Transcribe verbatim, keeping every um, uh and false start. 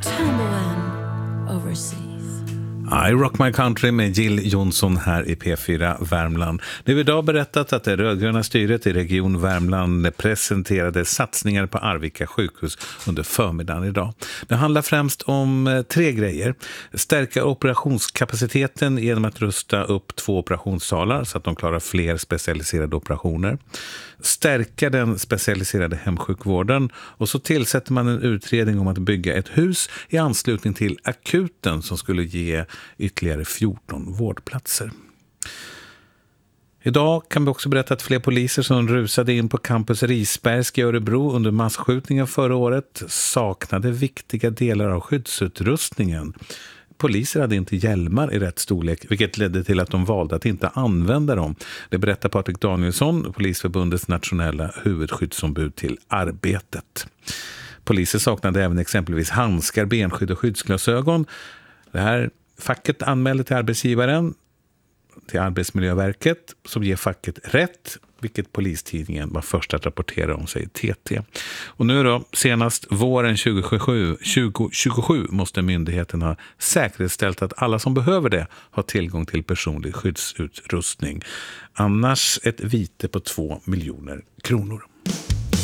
tumbling overseas. I Rock My Country med Jill Johnson här i P fyra Värmland. Det har idag berättat att det rödgröna styret i Region Värmland presenterade satsningar på Arvika sjukhus under förmiddagen idag. Det handlar främst om tre grejer. Stärka operationskapaciteten genom att rusta upp två operationssalar så att de klarar fler specialiserade operationer. Stärka den specialiserade hemsjukvården och så tillsätter man en utredning om att bygga ett hus i anslutning till akuten som skulle ge ytterligare fjorton vårdplatser. Idag kan vi också berätta att fler poliser som rusade in på campus Risbergsk i Örebro under massskjutningen förra året saknade viktiga delar av skyddsutrustningen. Poliser hade inte hjälmar i rätt storlek, vilket ledde till att de valde att inte använda dem. Det berättar Patrik Danielsson, Polisförbundets nationella huvudskyddsombud till Arbetet. Poliser saknade även exempelvis handskar, benskydd och skyddsglasögon. Det här facket anmälde till arbetsgivaren, till Arbetsmiljöverket, som ger facket rätt, vilket Polistidningen var först att rapportera om, sig T T. Och nu då, senast våren tjugo tjugosju måste myndigheten ha säkerställt att alla som behöver det har tillgång till personlig skyddsutrustning. Annars ett vite på två miljoner kronor.